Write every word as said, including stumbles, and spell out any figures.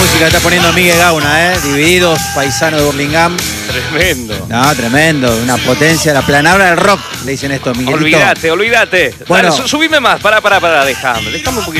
música que está poniendo Miguel Gauna, ¿eh? Divididos, paisano de Burlingame. Tremendo. No, tremendo. Una potencia. La planabra del rock, le dicen esto, Miguelito. Olvídate, olvídate. Bueno. Dale, su- subime más. Pará, pará, pará. Déjame. Déjame un poquito.